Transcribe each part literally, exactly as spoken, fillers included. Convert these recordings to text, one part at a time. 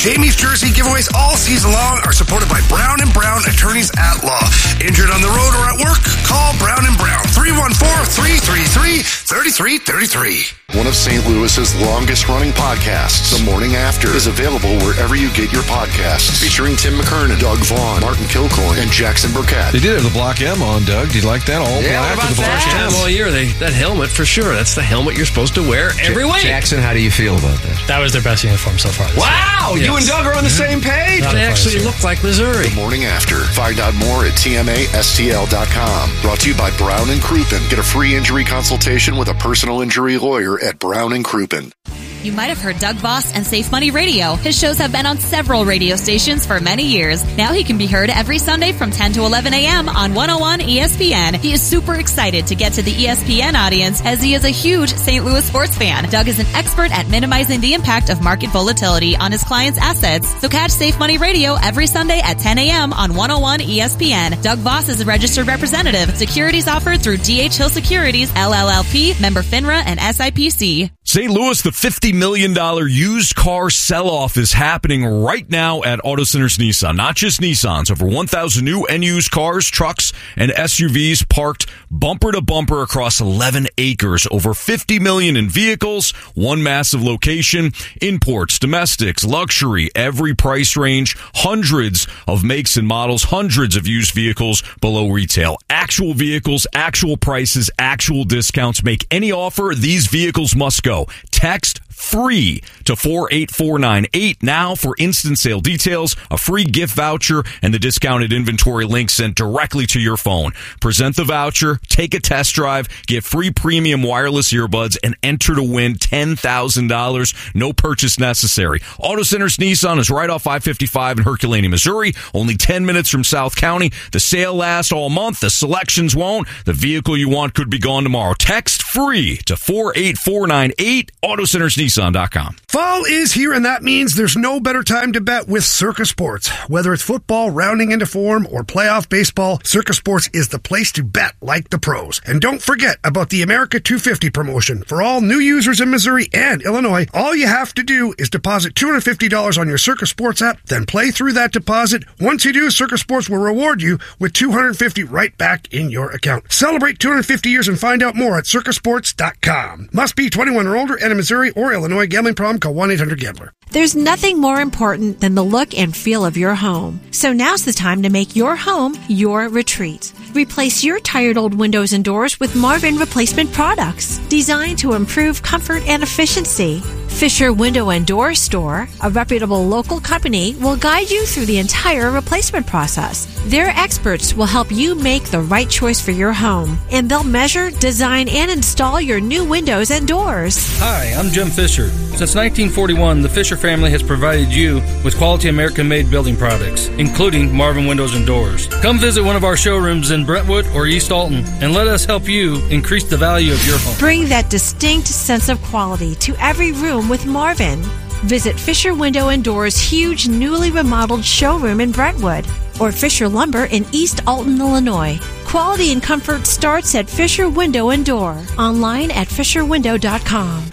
Jamie's jersey giveaways all season long are supported by Brown and Brown Attorneys at Law. Injured on the road or at work? Call Brown and Brown, three one four, three three three, three three three three. One of Saint Louis's longest-running podcasts, The Morning After, is available wherever you get your podcasts. Featuring Tim McKernan, Doug Vaughn, Martin Kilcoyne, and Jackson Burkett. They did have the Block M on, Doug. Do you like that? All yeah, black what about with the that? Block M All year, they, that helmet for sure. That's the helmet you're supposed to wear every J- week. Jackson, how do you feel about that? That was their best uniform so far this wow! year. You Yes. and Doug are on the same page. They actually look like Missouri. The Morning After. Find out more at T M A S T L dot com. Brought to you by Brown and Crouppen. Get a free injury consultation with a personal injury lawyer at Brown and Crouppen. You might have heard Doug Voss and Safe Money Radio. His shows have been on several radio stations for many years. Now he can be heard every Sunday from ten to eleven a.m. on one oh one E S P N. He is super excited to get to the E S P N audience as he is a huge Saint Louis sports fan. Doug is an expert at minimizing the impact of market volatility on his clients' assets. So catch Safe Money Radio every Sunday at ten a.m. on one oh one E S P N. Doug Voss is a registered representative. Securities offered through D H Hill Securities, L L L P, member FINRA, and S I P C. Saint Louis, the fifty million dollars used car sell-off is happening right now at Auto Centers Nissan. Not just Nissans, over one thousand new and used cars, trucks, and S U Vs parked bumper to bumper across eleven acres. Over fifty million dollars in vehicles, one massive location, imports, domestics, luxury, every price range, hundreds of makes and models, hundreds of used vehicles below retail. Actual vehicles, actual prices, actual discounts. Make any offer, these vehicles must go. Text free to four eight four nine eight now for instant sale details, a free gift voucher, and the discounted inventory link sent directly to your phone. Present the voucher, take a test drive, get free premium wireless earbuds, and enter to win ten thousand dollars. No purchase necessary. Auto Centers Nissan is right off I fifty-five in Herculaneum, Missouri. Only ten minutes from South County. The sale lasts all month. The selections won't. The vehicle you want could be gone tomorrow. Text free to four eight four nine eight, Auto Centers Nissan dot com. Fall is here, and that means there's no better time to bet with Circa Sports. Whether it's football rounding into form or playoff baseball, Circa Sports is the place to bet like the pros. And don't forget about the America two fifty promotion. For all new users in Missouri and Illinois, all you have to do is deposit two hundred fifty dollars on your Circa Sports app, then play through that deposit. Once you do, Circa Sports will reward you with two hundred fifty dollars right back in your account. Celebrate two hundred fifty years and find out more at circa sports dot com. Must be twenty-one or older and in Missouri or Illinois. Gambling problem? Call one eight hundred gambler. There's nothing more important than the look and feel of your home. So now's the time to make your home your retreat. Replace your tired old windows and doors with Marvin replacement products designed to improve comfort and efficiency. Fisher Window and Door Store, a reputable local company, will guide you through the entire replacement process. Their experts will help you make the right choice for your home, and they'll measure, design, and install your new windows and doors. Hi, I'm Jim Fisher. Since nineteen forty-one, the Fisher family has provided you with quality American-made building products, including Marvin Windows and Doors. Come visit one of our showrooms in Brentwood or East Alton, and let us help you increase the value of your home. Bring that distinct sense of quality to every room with Marvin. Visit Fisher Window and Doors' huge newly remodeled showroom in Brentwood or Fisher Lumber in East Alton, Illinois. Quality and comfort starts at Fisher Window and Door. Online at fisher window dot com.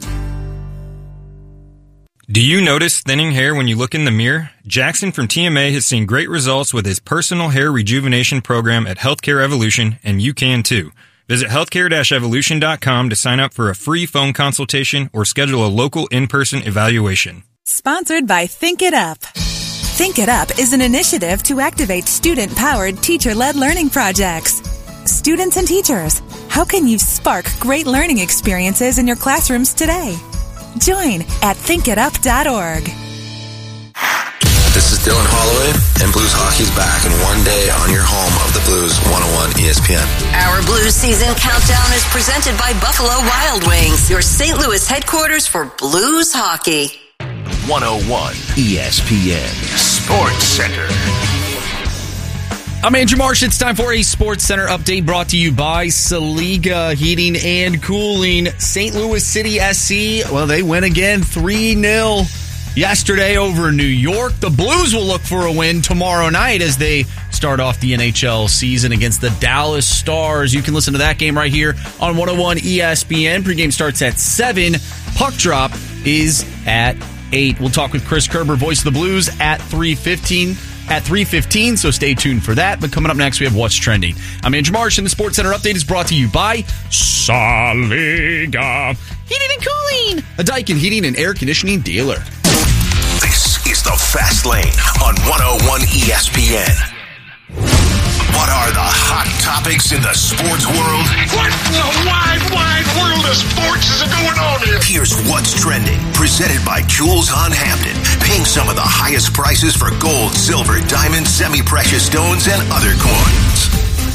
Do you notice thinning hair when you look in the mirror? Jackson from T M A has seen great results with his personal hair rejuvenation program at Healthcare Evolution, and you can too. Visit healthcare dash evolution dot com to sign up for a free phone consultation or schedule a local in-person evaluation. Sponsored by Think It Up. Think It Up is an initiative to activate student-powered, teacher-led learning projects. Students and teachers, how can you spark great learning experiences in your classrooms today? Join at think it up dot org. This is Dylan Holloway, and Blues Hockey's back in one day on your home of the Blues, one oh one E S P N. Our Blues season countdown is presented by Buffalo Wild Wings, your Saint Louis headquarters for Blues hockey. one oh one E S P N Sports Center. I'm Andrew Marsh. It's time for a Sports Center update brought to you by Saliga Heating and Cooling. Saint Louis City S C, well, they win again three nil yesterday over New York. The Blues will look for a win tomorrow night as they start off the N H L season against the Dallas Stars. You can listen to that game right here on one oh one E S P N. Pregame starts at seven. Puck drop is at eight. We'll talk with Chris Kerber, voice of the Blues, at three fifteen. At three fifteen, so stay tuned for that. But coming up next, we have What's Trending. I'm Andrew Marsh, and the Sports Center update is brought to you by Saliga Heating and Cooling, a Daikin heating and air conditioning dealer. This is the Fast Lane on one oh one E S P N. What are the hot topics in the sports world? What in the wide, wide world of sports is going on here? Here's What's Trending, presented by Jules on Hampton, paying some of the highest prices for gold, silver, diamond, semi-precious stones, and other coins.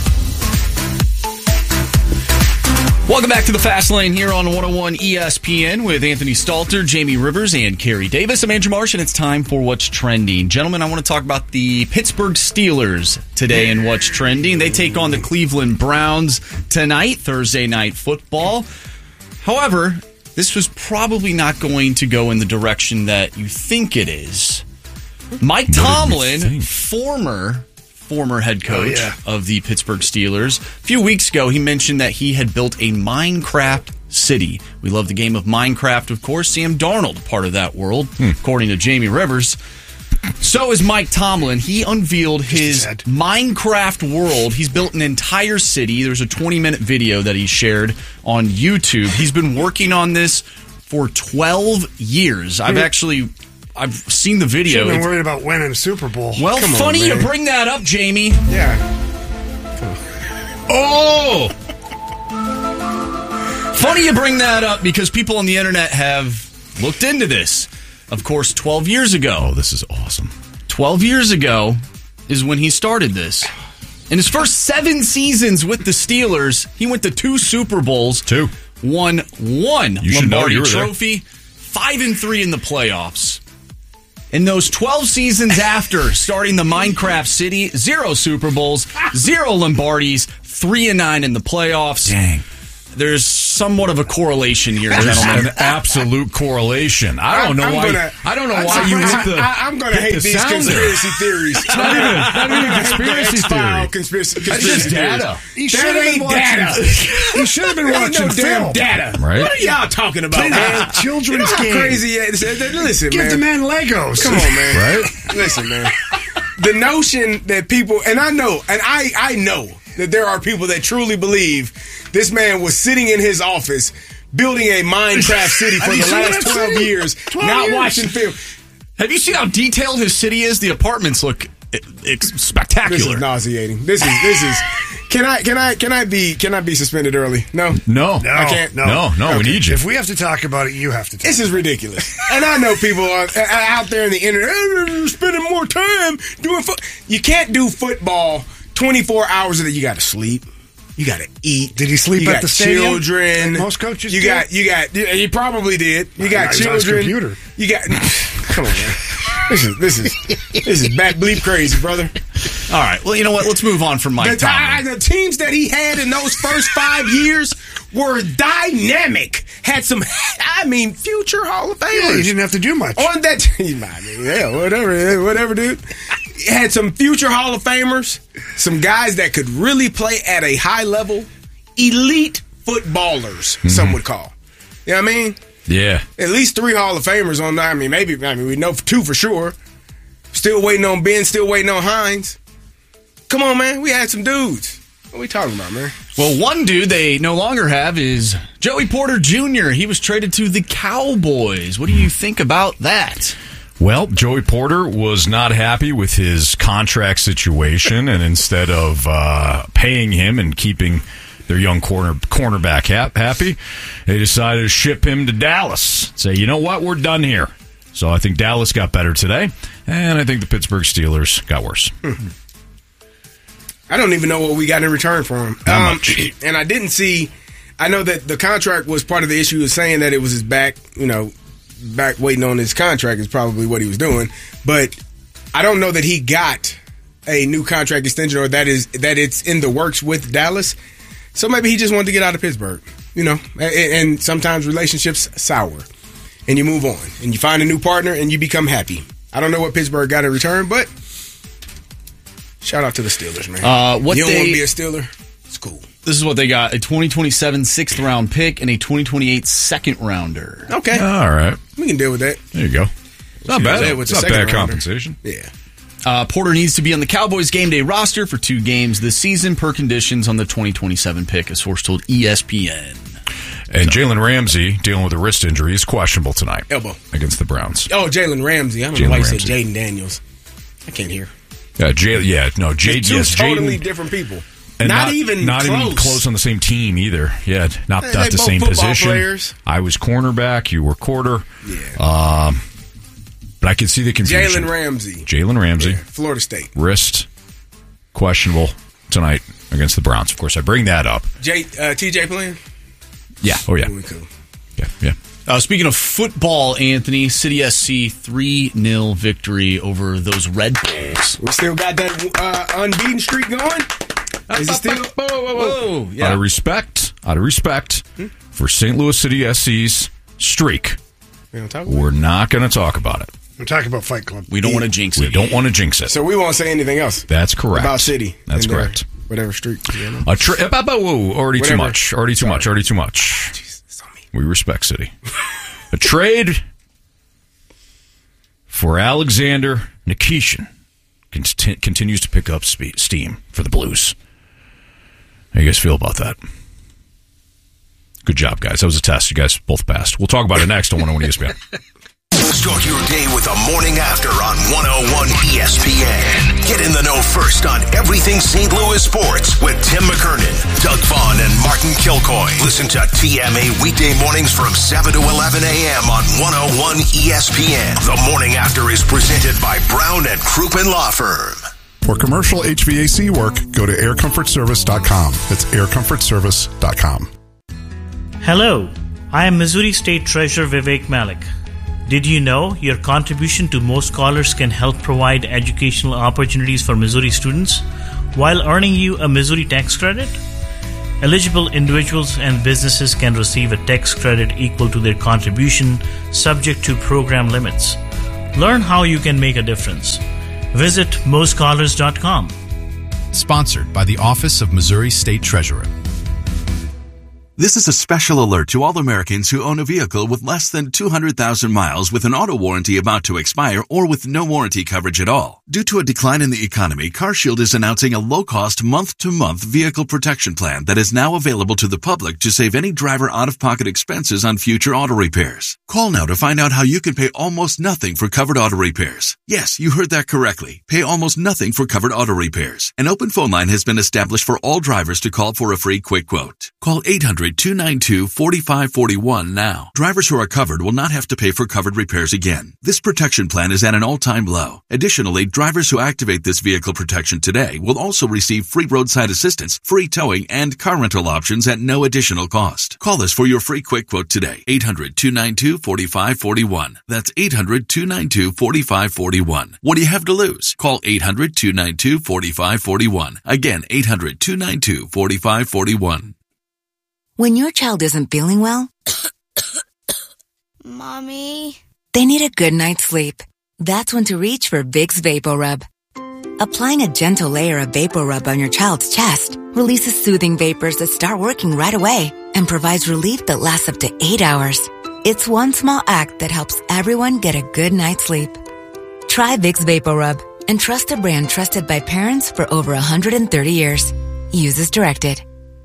Welcome back to the Fast Lane here on one oh one E S P N with Anthony Stalter, Jamie Rivers, and Kerry Davis. I'm Andrew Marsh, and it's time for What's Trending. Gentlemen, I want to talk about the Pittsburgh Steelers today in What's Trending. They take on the Cleveland Browns tonight, Thursday Night Football. However, this was probably not going to go in the direction that you think it is. Mike Tomlin, former... former head coach oh, yeah. of the Pittsburgh Steelers. A few weeks ago, he mentioned that he had built a Minecraft city. We love the game of Minecraft, of course. Sam Darnold, part of that world, hmm. according to Jamie Rivers. So is Mike Tomlin. He unveiled his Minecraft world. He's built an entire city. There's a twenty-minute video that he shared on YouTube. He's been working on this for twelve years. I've actually... I've seen the video. Should have been worried about winning a Super Bowl. Well, Come funny on, you bring that up, Jamie. Yeah. Oh! Funny you bring that up because people on the internet have looked into this. Of course, twelve years ago. Oh, this is awesome. twelve years ago is when he started this. In his first seven seasons with the Steelers, he went to two Super Bowls. Two. Won one you should Lombardi know, you were Trophy. There. Five and three in the playoffs. In those twelve seasons after starting the Minecraft City, zero Super Bowls, zero Lombardis, three and nine in the playoffs. Dang. There's somewhat of a correlation here, There's gentlemen. an absolute correlation. I don't know I'm why. Gonna, I don't know I'm why you hit the. I, I'm going to hate the these conspiracy theories. It's not even, not even a conspiracy theory. Conspiracy, That's just data. He should have been watching. He should have been watching no film. damn data. Right? What are y'all talking about, Play man? Children's you know game. how crazy it is. Listen, Give man. the man Legos. Come on, man. Right? Listen, man. The notion that people, and I know, and I, I know that there are people that truly believe this man was sitting in his office building a Minecraft city for the last twelve years, twelve not years. watching film. Have you seen how detailed his city is? The apartments look it's spectacular. This is nauseating. This is this is. Can I can I can I be can I be suspended early? No, no, no, I can't. No, no, no. Okay. We need you. If we have to talk about it, you have to. Talk. This is ridiculous. And I know people are out there in the internet oh, spending more time doing foot. You can't do football twenty-four hours a day. You got to sleep. You got to eat. Did he sleep you at got the stadium? Children. Like most coaches. You do? got. You got. You probably did. You got He's on his children. computer. You got. Come on, man. This is this is this is bat bleep crazy, brother. All right. Well, you know what? Let's move on from Mike The, Tomlin. the teams that he had in those first five years were dynamic. Had some, I mean, future Hall of Famers. Yeah, you didn't have to do much On that team. I mean, yeah, whatever, whatever, dude. Had some future Hall of Famers, some guys that could really play at a high level, elite footballers, mm-hmm. some would call. You know what I mean? Yeah. At least three Hall of Famers on, I mean, maybe, I mean, we know two for sure. Still waiting on Ben, still waiting on Hines. Come on, man. We had some dudes. What are we talking about, man? Well, one dude they no longer have is Joey Porter Junior He was traded to the Cowboys. What do you think about that? Well, Joey Porter was not happy with his contract situation, and instead of uh, paying him and keeping their young corner cornerback ha- happy, they decided to ship him to Dallas. Say, you know what? We're done here. So I think Dallas got better today, and I think the Pittsburgh Steelers got worse. Hmm. I don't even know what we got in return for him. Not Um, much. and I didn't see, I know that the contract was part of the issue, was saying that it was his back, you know, back waiting on his contract is probably what he was doing. But I don't know that he got a new contract extension or that is that it's in the works with Dallas. So maybe he just wanted to get out of Pittsburgh, you know, and, and sometimes relationships sour and you move on and you find a new partner and you become happy. I don't know what Pittsburgh got in return, but shout out to the Steelers, man. Uh, what you don't they, want to be a Steeler? It's cool. This is what they got: a twenty twenty-seven sixth round pick and a twenty twenty-eight second rounder. Okay. All right. We can deal with that. There you go. It's not bad. It's not bad compensation. Yeah. Uh, Porter needs to be on the Cowboys game day roster for two games this season per conditions on the twenty twenty-seven pick, as source told E S P N. And Jalen Ramsey, dealing with a wrist injury, is questionable tonight. Elbow. Against the Browns. Oh, Jalen Ramsey. I don't Jalen know why you Ramsey. said Jaden Daniels. I can't hear. Yeah, Jay, yeah no, Jaden. Two Yes, totally Jaden. different people. And not, not even not close. even close on the same team either. Yeah, not, Hey, not they the both same football position. players. I was cornerback. You were quarter. Yeah. Um, but I can see the confusion. Jalen Ramsey. Jalen Ramsey. Yeah, Florida State. Wrist questionable tonight against the Browns. Of course, I bring that up. J, uh, T J playing? Yeah. Oh yeah. Really cool. Yeah. Yeah. Uh, speaking of football, Anthony, City S C three nil victory over those Red Bulls. We still got that uh, unbeaten streak going? Is it still? Whoa, whoa, whoa. Yeah. Out of respect, out of respect Hmm? for Saint Louis City S C's streak, We don't talk about we're not going to talk about it. We're talking about Fight Club. We don't want to jinx We it. don't want to jinx it. So we won't say anything else. That's correct. About City. That's and their correct. Whatever streak. You know? A tra- about, about, whoa, already Whatever. too much. Already too Sorry. much. Already too much. Jeez, it's on me. We respect City. A trade for Alexander Nikishin conti- continues to pick up spe- steam for the Blues. How you guys feel about that? Good job, guys. That was a test. You guys both passed. We'll talk about it next on one oh one E S P N. Start your day with the morning after on one oh one E S P N. Get in the know first on everything Saint Louis sports with Tim McKernan, Doug Vaughn, and Martin Kilcoy. Listen to T M A weekday mornings from seven to eleven a.m. on one oh one E S P N. The morning after is presented by Brown and Crouppen Law Firm. For commercial H V A C work, go to air comfort service dot com. That's air comfort service dot com. Hello, I am Missouri State Treasurer Vivek Malik. Did you know your contribution to Most Scholars can help provide educational opportunities for Missouri students while earning you a Missouri tax credit? Eligible individuals and businesses can receive a tax credit equal to their contribution, subject to program limits. Learn how you can make a difference. Visit most scholars dot com. Sponsored by the Office of Missouri State Treasurer. This is a special alert to all Americans who own a vehicle with less than two hundred thousand miles with an auto warranty about to expire or with no warranty coverage at all. Due to a decline in the economy, CarShield is announcing a low-cost month-to-month vehicle protection plan that is now available to the public to save any driver out-of-pocket expenses on future auto repairs. Call now to find out how you can pay almost nothing for covered auto repairs. Yes, you heard that correctly. Pay almost nothing for covered auto repairs. An open phone line has been established for all drivers to call for a free quick quote. Call eight hundred, two nine two, four five four one now. Drivers who are covered will not have to pay for covered repairs again. This protection plan is at an all-time low. Additionally, drivers who activate this vehicle protection today will also receive free roadside assistance, free towing, and car rental options at no additional cost. Call us for your free quick quote today. eight hundred, two nine two, four five four one. That's eight hundred, two nine two, four five four one. What do you have to lose? Call eight hundred, two nine two, four five four one. Again, eight hundred, two nine two, four five four one. When your child isn't feeling well, Mommy, they need a good night's sleep. That's when to reach for Vicks VapoRub. Applying a gentle layer of VapoRub on your child's chest releases soothing vapors that start working right away and provides relief that lasts up to eight hours. It's one small act that helps everyone get a good night's sleep. Try Vicks VapoRub and trust a brand trusted by parents for over one hundred thirty years. Use as directed.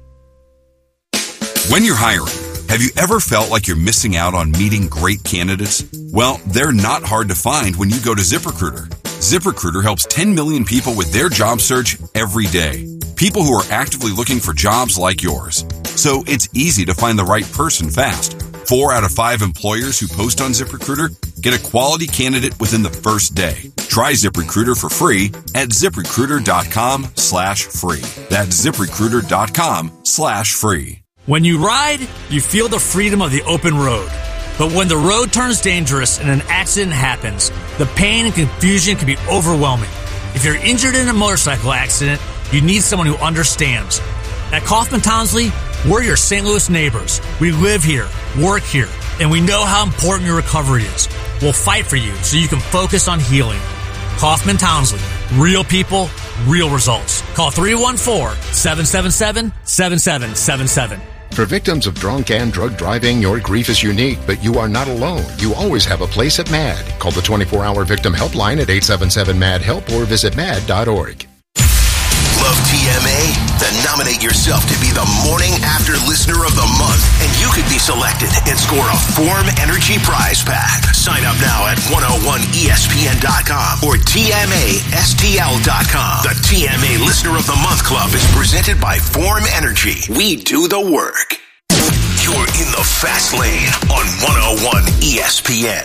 When you're hiring, have you ever felt like you're missing out on meeting great candidates? Well, they're not hard to find when you go to ZipRecruiter. ZipRecruiter helps ten million people with their job search every day. People who are actively looking for jobs like yours. So it's easy to find the right person fast. Four out of five employers who post on ZipRecruiter get a quality candidate within the first day. Try ZipRecruiter for free at ZipRecruiter.com slash free. That's ZipRecruiter.com slash free. When you ride, you feel the freedom of the open road. But when the road turns dangerous and an accident happens, the pain and confusion can be overwhelming. If you're injured in a motorcycle accident, you need someone who understands. At Kaufman Townsley, we're your Saint Louis neighbors. We live here, work here, and we know how important your recovery is. We'll fight for you so you can focus on healing. Kaufman Townsley. Real people, real results. Call three one four, seven seven seven, seven seven seven seven. For victims of drunk and drug driving, your grief is unique, but you are not alone. You always have a place at MAD. Call the twenty-four hour victim helpline at eight seven seven M A D HELP or visit mad dot org. Love T M A? Then nominate yourself to be the Morning After Listener of the Month, and you could be selected and score a Form Energy prize pack. Sign up now at one oh one E S P N dot com or T M A S T L dot com. The T M A Listener of the Month Club is presented by Form Energy. We do the work. You're in the fast lane on one oh one E S P N.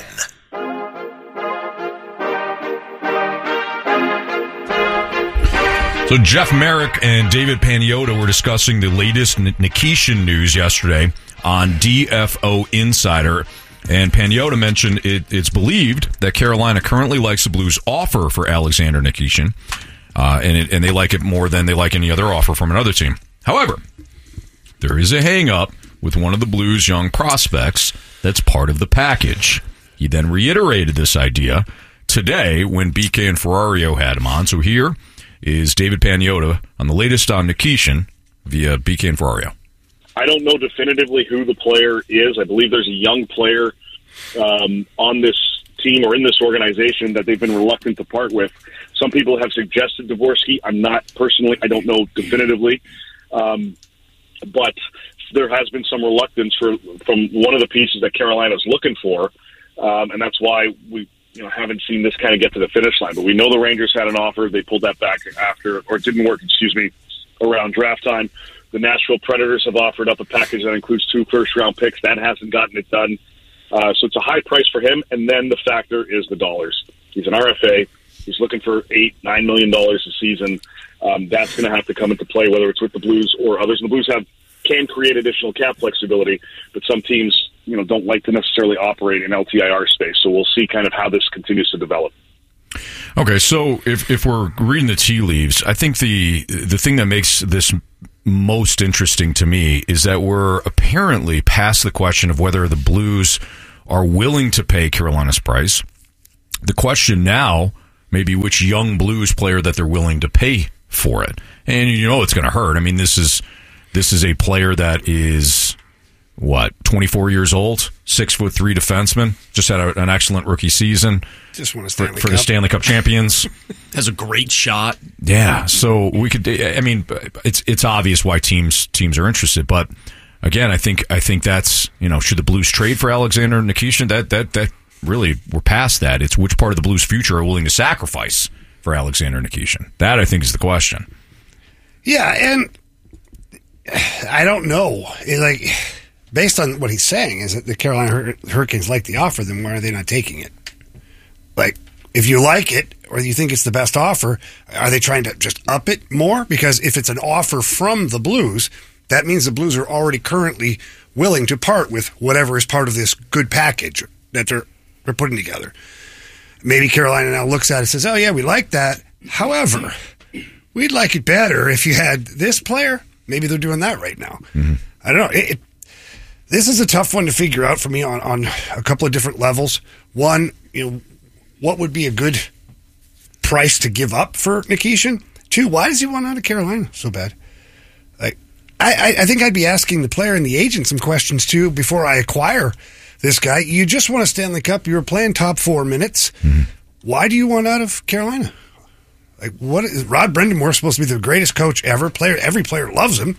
So Jeff Merrick and David Pagnotta were discussing the latest Nikishin news yesterday on D F O Insider. And Pagnotta mentioned it, it's believed that Carolina currently likes the Blues' offer for Alexander Nikishin, uh, and, it, and they like it more than they like any other offer from another team. However, there is a hang-up with one of the Blues' young prospects that's part of the package. He then reiterated this idea today when B K and Ferrario had him on. So here is David Pagnotta on the latest on Nikishin via B K and Ferrario. I don't know definitively who the player is. I believe there's a young player um, on this team or in this organization that they've been reluctant to part with. Some people have suggested Dvorsky. I'm not personally, I don't know definitively. Um, but there has been some reluctance for, from one of the pieces that Carolina's looking for. Um, and that's why we you know, haven't seen this kind of get to the finish line. But we know the Rangers had an offer. They pulled that back after, or it didn't work, excuse me, around draft time. The Nashville Predators have offered up a package that includes two first-round picks. That hasn't gotten it done. Uh, so it's a high price for him. And then the factor is the dollars. He's an R F A. He's looking for eight, nine million dollars a season. Um, that's going to have to come into play, whether it's with the Blues or others. And the Blues have can create additional cap flexibility, but some teams, you know, don't like to necessarily operate in L T I R space. So we'll see kind of how this continues to develop. Okay, so if if we're reading the tea leaves, I think the the thing that makes this most interesting to me is that we're apparently past the question of whether the Blues are willing to pay Carolina's price. The question now may be which young Blues player that they're willing to pay for it. And you know it's going to hurt. I mean, this is this is a player that is, what, twenty-four years old, six foot three defenseman, just had a, an excellent rookie season. Just won a for, Stanley for Cup. the Stanley Cup champions. Has a great shot. Yeah, so we could. I mean, it's it's obvious why teams teams are interested, but again, I think I think that's, you know, should the Blues trade for Alexander Nikishin? That that that really, we're past that. It's which part of the Blues' future are willing to sacrifice for Alexander Nikishin. That, I think, is the question. Yeah, and I don't know. It, like, based on what he's saying, is that the Carolina Hur- Hurricanes like the offer, then why are they not taking it? Like, if you like it or you think it's the best offer, are they trying to just up it more? Because if it's an offer from the Blues, that means the Blues are already currently willing to part with whatever is part of this good package that they're, they're putting together. Maybe Carolina now looks at it and says, oh, yeah, we like that. However, we'd like it better if you had this player. Maybe they're doing that right now. Mm-hmm. I don't know. It, it, this is a tough one to figure out for me on, on a couple of different levels. One, you know, what would be a good price to give up for Nikishin? Two, why does he want out of Carolina so bad? Like, I, I think I'd be asking the player and the agent some questions too before I acquire this guy. You just won a Stanley Cup. You were playing top four minutes. Mm-hmm. Why do you want out of Carolina? Like, what is Rod Brind'Amour supposed to be the greatest coach ever? Player, every player loves him.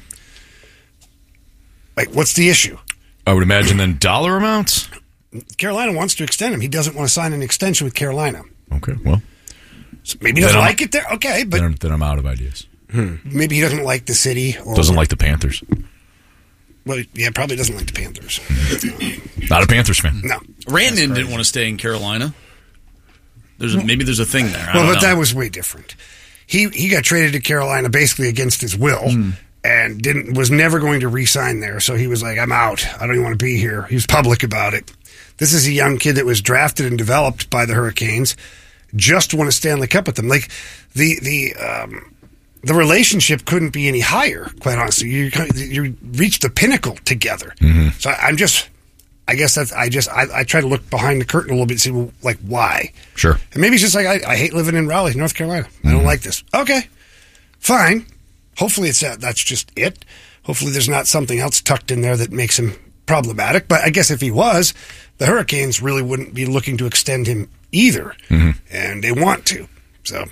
Like, what's the issue? I would imagine then dollar amounts. Carolina wants to extend him. He doesn't want to sign an extension with Carolina. Okay, well, so maybe he doesn't like it there. Okay, but then I'm, then I'm out of ideas. Hmm. Maybe he doesn't like the city. Or, doesn't like the Panthers. Well, yeah, probably doesn't like the Panthers. Not a Panthers fan. No, Rantanen didn't want to stay in Carolina. There's a, maybe there's a thing there. I well, don't but know. that was way different. He he got traded to Carolina basically against his will, mm. and didn't was never going to re-sign there. So he was like, "I'm out. I don't even want to be here." He was public about it. This is a young kid that was drafted and developed by the Hurricanes. Just won a Stanley Cup with them. Like the the um, the relationship couldn't be any higher. Quite honestly, you you reached the pinnacle together. Mm-hmm. So I'm just. I guess that's, I just, I, I try to look behind the curtain a little bit and see, well, like, why? Sure. And maybe it's just like, I, I hate living in Raleigh, North Carolina. I don't mm-hmm. like this. Okay, fine. Hopefully it's that, that's just it. Hopefully there's not something else tucked in there that makes him problematic. But I guess if he was, the Hurricanes really wouldn't be looking to extend him either. Mm-hmm. And they want to. So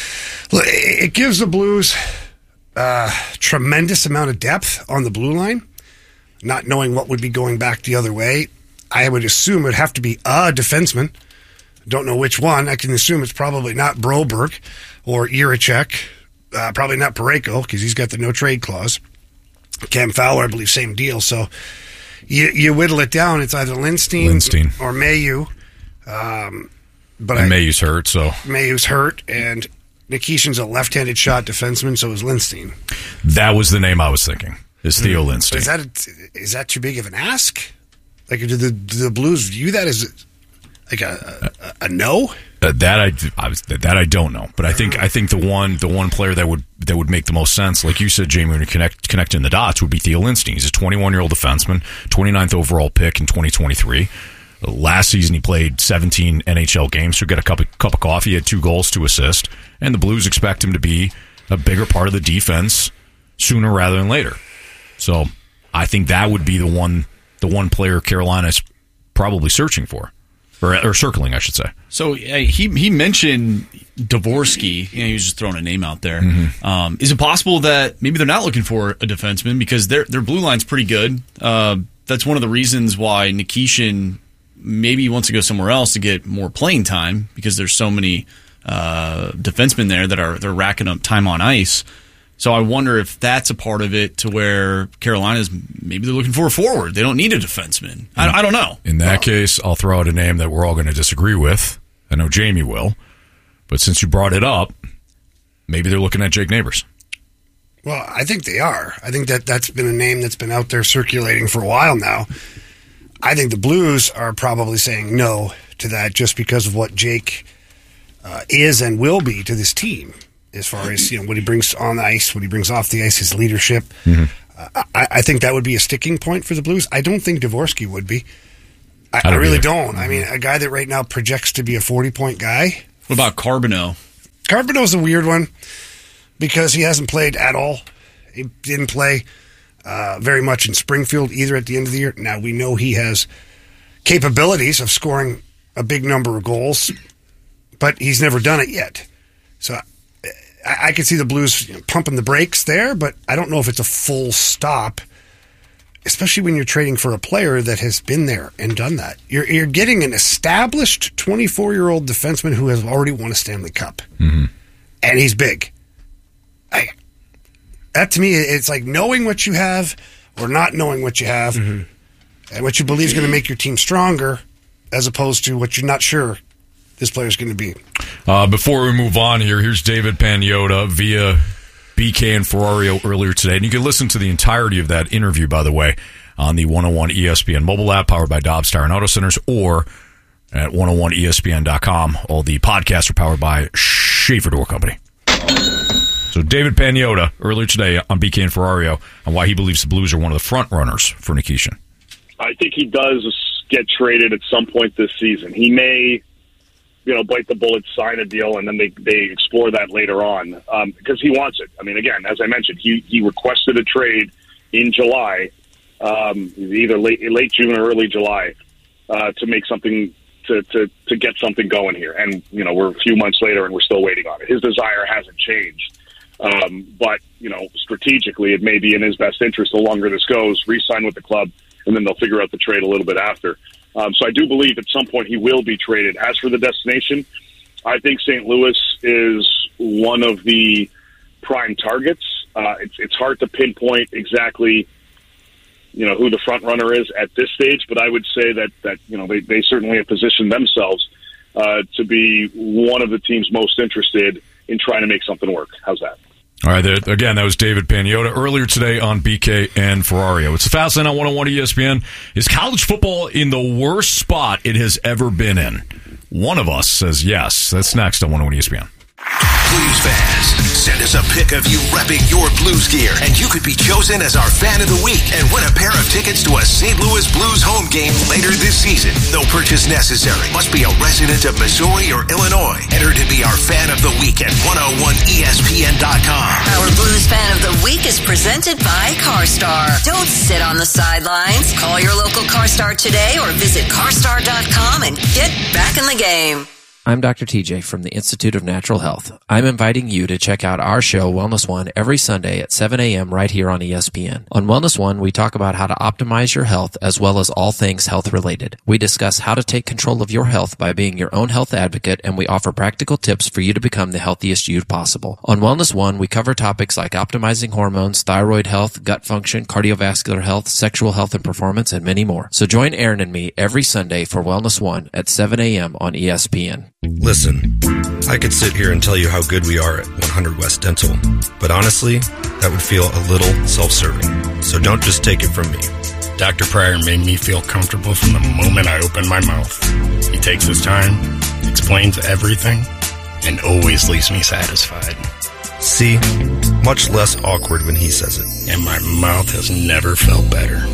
it gives the Blues a tremendous amount of depth on the blue line, not knowing what would be going back the other way. I would assume it would have to be a defenseman. Don't know which one. I can assume it's probably not Broberg or Jiricek. Uh, probably not Parayko because he's got the no trade clause. Cam Fowler, I believe, same deal. So you, you whittle it down. It's either Lindstein, Lindstein. or Mayu. Um, but and I, Mayu's hurt, so Mayu's hurt, and Nikishin's a left-handed shot defenseman, so is Lindstein. That was the name I was thinking. Is Theo mm. Lindstein? Is that a, is that too big of an ask? Like, do the do the Blues view that as like a a, a no? Uh, that I, I was, that I don't know, but I think I think the one the one player that would that would make the most sense, like you said, Jamie, when you connect connecting the dots, would be Theo Lindstein. He's a twenty-one year old defenseman, twenty-ninth overall pick in twenty twenty-three. Last season, he played seventeen N H L games, so got a cup of, cup of coffee, he had two goals to assist, and the Blues expect him to be a bigger part of the defense sooner rather than later. So I think that would be the one the one player Carolina's probably searching for. Or, or circling, I should say. So uh, he he mentioned Dvorsky. You know, he was just throwing a name out there. Mm-hmm. Um, is it possible that maybe they're not looking for a defenseman because their their blue line's pretty good? Uh, that's one of the reasons why Nikishin maybe wants to go somewhere else to get more playing time because there's so many uh, defensemen there that are they're racking up time on ice. So I wonder if that's a part of it to where Carolina's maybe they're looking for a forward. They don't need a defenseman. I, I don't know. In that well, case, I'll throw out a name that we're all going to disagree with. I know Jamie will. But since you brought it up, maybe they're looking at Jake Neighbors. Well, I think they are. I think that that's been a name that's been out there circulating for a while now. I think the Blues are probably saying no to that just because of what Jake uh, is and will be to this team. As far as, you know, what he brings on the ice, what he brings off the ice, his leadership. Mm-hmm. Uh, I, I think that would be a sticking point for the Blues. I don't think Dvorsky would be. I, I, don't I really either. don't. I mean, a guy that right now projects to be a forty-point guy. What about Carbonneau? Carbonneau's a weird one because he hasn't played at all. He didn't play uh, very much in Springfield either at the end of the year. Now, we know he has capabilities of scoring a big number of goals, but he's never done it yet. So I, I can see the Blues, you know, pumping the brakes there, but I don't know if it's a full stop, especially when you're trading for a player that has been there and done that. You're, you're getting an established twenty-four-year-old defenseman who has already won a Stanley Cup, mm-hmm. and he's big. I, that to me, it's like knowing what you have or not knowing what you have, mm-hmm. and what you believe is going to make your team stronger, as opposed to what you're not sure this player's going to be. Uh, before we move on here, here's David Pagnotta via B K and Ferrario earlier today. And you can listen to the entirety of that interview, by the way, on the one oh one E S P N mobile app powered by Dobbs Tire and Auto Centers or at one oh one E S P N dot com. All the podcasts are powered by Schaefer Door Company. So David Pagnotta earlier today on B K and Ferrario on why he believes the Blues are one of the front runners for Nikishin. I think he does get traded at some point this season. He may, you know, bite the bullet, sign a deal, and then they, they explore that later on um, because he wants it. I mean, again, as I mentioned, he, he requested a trade in July, um, either late late June or early July, uh, to make something to, to to get something going here. And you know, we're a few months later, and we're still waiting on it. His desire hasn't changed, um, but you know, strategically, it may be in his best interest. The longer this goes, re-sign with the club, and then they'll figure out the trade a little bit after. Um, so I do believe at some point he will be traded. As for the destination, I think Saint Louis is one of the prime targets. Uh, it's, it's hard to pinpoint exactly, you know, who the front runner is at this stage, but I would say that, that you know, they, they certainly have positioned themselves uh, to be one of the teams most interested in trying to make something work. How's that? All right, there, again, that was David Pagnotta earlier today on B K and Ferrario. It's the Fast Lane on one oh one E S P N. Is college football in the worst spot it has ever been in? One of us says yes. That's next on one oh one E S P N. Blues fans, send us a pic of you repping your Blues gear, and you could be chosen as our fan of the week and win a pair of tickets to a Saint Louis Blues home game later this season. No purchase necessary. Must be a resident of Missouri or Illinois. Enter to be our fan of of the week at one oh one E S P N dot com. Our Blues Fan of the Week is presented by CarStar. Don't sit on the sidelines. Call your local CarStar today or visit carstar dot com and get back in the game. I'm Doctor T J from the Institute of Natural Health. I'm inviting you to check out our show, Wellness One, every Sunday at seven a.m. right here on E S P N. On Wellness One, we talk about how to optimize your health as well as all things health-related. We discuss how to take control of your health by being your own health advocate, and we offer practical tips for you to become the healthiest you possible. On Wellness One, we cover topics like optimizing hormones, thyroid health, gut function, cardiovascular health, sexual health and performance, and many more. So join Aaron and me every Sunday for Wellness One at seven a.m. on E S P N. Listen, I could sit here and tell you how good we are at one hundred West Dental, but honestly, that would feel a little self-serving. So don't just take it from me. Doctor Pryor made me feel comfortable from the moment I opened my mouth. He takes his time, explains everything, and always leaves me satisfied. See? Much less awkward when he says it. And my mouth has never felt better.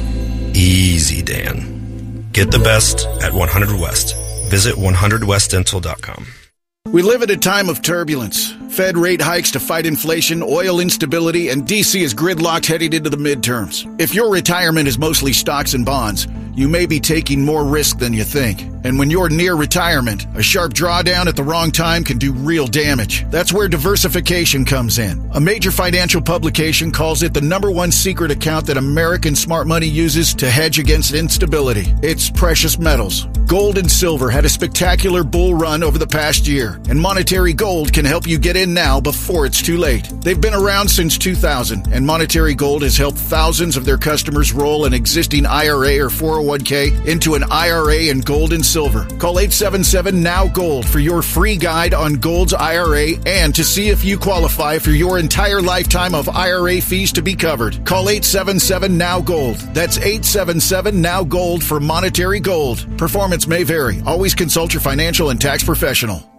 Easy, Dan. Get the best at one hundred West. Visit one hundred west dental dot com. We live at a time of turbulence. Fed rate hikes to fight inflation, oil instability, and D C is gridlocked heading into the midterms. If your retirement is mostly stocks and bonds, you may be taking more risk than you think. And when you're near retirement, a sharp drawdown at the wrong time can do real damage. That's where diversification comes in. A major financial publication calls it the number one secret account that American smart money uses to hedge against instability. It's precious metals. Gold and silver had a spectacular bull run over the past year, and Monetary Gold can help you get in now before it's too late. They've been around since two thousand, and Monetary Gold has helped thousands of their customers roll an existing I R A or four oh one k into an I R A in gold and silver. Call eight seven seven N O W Gold for your free guide on Gold's I R A and to see if you qualify for your entire lifetime of I R A fees to be covered. Call eight seven seven N O W Gold. That's eight seven seven N O W Gold for Monetary Gold. Performance may vary. Always consult your financial and tax professional.